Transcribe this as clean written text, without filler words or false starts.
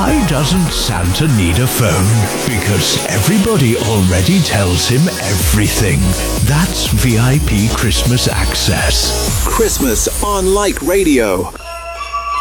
Why doesn't Santa need a phone? Because everybody already tells him everything. That's VIP Christmas Access. Christmas on Like Radio.